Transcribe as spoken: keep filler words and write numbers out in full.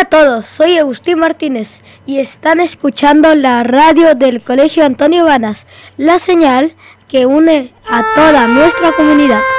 todos, soy Agustín Martínez y están escuchando la radio del Colegio Antonio Banas, la señal que une a toda nuestra comunidad.